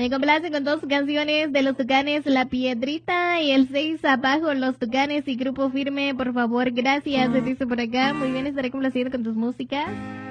Me complace con dos canciones de los Tucanes, La Piedrita y el 6 abajo, los Tucanes y Grupo Firme, por favor, gracias, se dice por acá. Muy bien, estaré complacido con tus músicas.